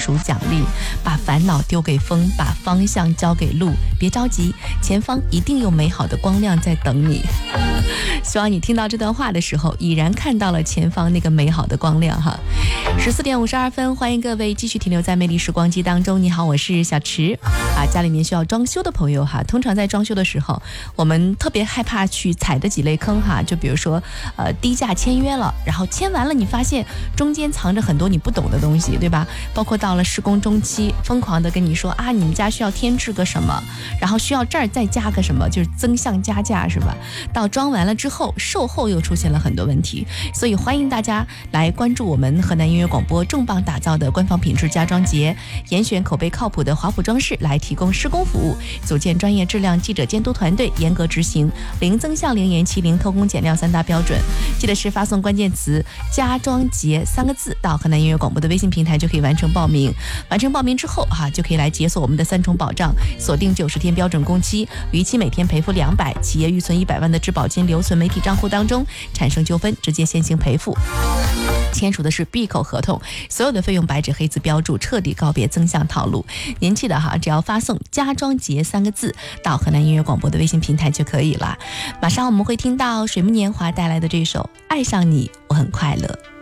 属奖励。把烦恼丢给风，把方向交给路，别着急，前方一定有美好的光亮在等你。希望你听到这段话的时候，已然看到了前方那个美好的光亮哈。14点52分，欢迎各位继续停留在魅力时光机当中。你好，我是小池啊。家里面需要装修的朋友哈，通常在装修的时候，我们特别害怕去踩的几类坑哈，就比如说低价签约了，然后签完了，你发现中间藏着很多你不懂的东西，对吧？包括到了施工中期，疯狂的跟你说啊，你们家需要添置个什么，然后需要这儿再加个什么，就是增项加价是吧？到装完了之后，售后又出现了很多问题，所以欢迎大家来关注我们河南音乐广播重磅打造的官方品质家装节，严选口碑靠谱的华府装饰来提供施工服务，组建专业质量记者监督团队，严格执行零增项、零延期、零偷工减料3大标准。记得是发送关键词家装节3个字到河南音乐广播的微信平台就可以完成报名。完成报名之后就可以来解锁我们的3重保障，锁定90天标准工期，逾期每天赔付200，企业预存100万的质保金留存媒体账户当中，产生纠纷直接现行赔付。签署的是闭口合同，所有的费用白纸黑字标注，彻底告别增项套路。您记得只要发送家装节3个字到河南音乐广播的微信平台就可以了。马上我们会听到水木年华带来的这首《爱上你我很快乐》。